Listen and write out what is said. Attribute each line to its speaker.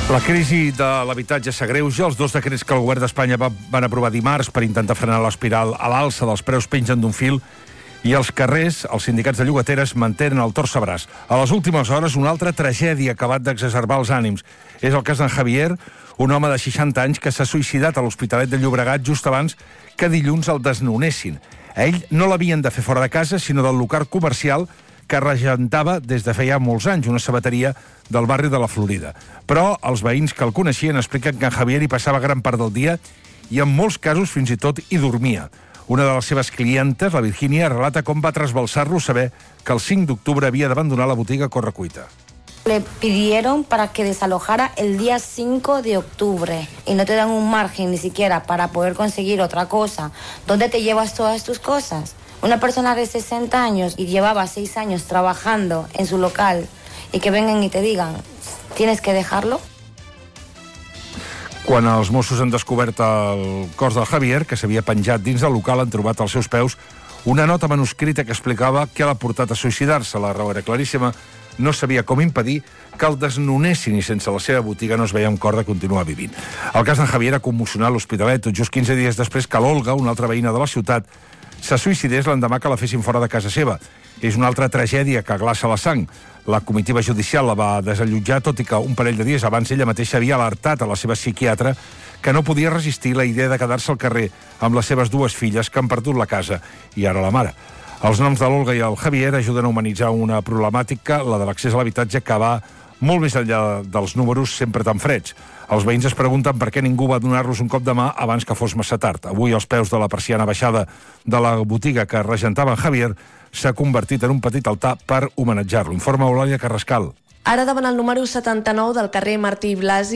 Speaker 1: La crisi de l'habitatge s'agreuja. Els dos decrets que el govern d'Espanya van aprovar dimarts per intentar frenar l'espiral a l'alça dels preus pengen d'un fil i als carrers els sindicats de llogateres mantenen el torcebràs. A les últimes hores, una altra tragèdia ha acabat d'exacerbar els ànims. És el cas d'en Javier, un home de 60 anys que s'ha suïcidat a l'Hospitalet de Llobregat just abans que dilluns el desnonessin. A ell no l'havien de fer fora de casa, sinó del local comercial que regentava des de feia molts anys, una sabateria del barri de la Florida. Però els veïns que el coneixien expliquen que en Javier hi passava gran part del dia i en molts casos fins i tot hi dormia. Una de les seves clientes, la Virgínia, relata com va trasbalsar-lo saber que el 5 d'octubre havia d'abandonar la botiga a correcuita.
Speaker 2: Le pidieron para que desalojara el día 5 de octubre y no te dan un margen ni siquiera para poder conseguir otra cosa. ¿Dónde te llevas todas tus cosas? Una persona de 60 años y llevaba 6 años trabajando en su local y que vengan y te digan, ¿tienes que dejarlo?
Speaker 1: Quan els Mossos han descobert el cos del Javier, que s'havia penjat dins del local, han trobat als seus peus una nota manuscrita que explicava què l'ha portat a suïcidar-se. La raó era claríssima. No sabia com impedir que el desnonessin i sense la seva botiga no es veia un cor de continuar vivint. El cas d'en Javier ha commocionat l'Hospitalet tot just 15 dies després que l'Olga, una altra veïna de la ciutat, se suïcidés l'endemà que la fessin fora de casa seva. És una altra tragèdia que glaça la sang. La comitiva judicial la va desallotjar, tot i que un parell de dies abans ella mateixa havia alertat a la seva psiquiatra que no podia resistir la idea de quedar-se al carrer amb les seves 2 filles que han perdut la casa i ara la mare. Els noms de l'Olga i el Javier ajuden a humanitzar una problemàtica, la de l'accés a l'habitatge, que va molt més enllà dels números sempre tan freds. Els veïns es pregunten per què ningú va donar-los un cop de mà abans que fos massa tard. Avui, als peus de la persiana baixada de la botiga que regentava en Javier, s'ha convertit en un petit altar per homenatjar-lo. Informa Eulàlia Carrascal.
Speaker 3: Ara davant el número 79 del carrer Martí i Blasi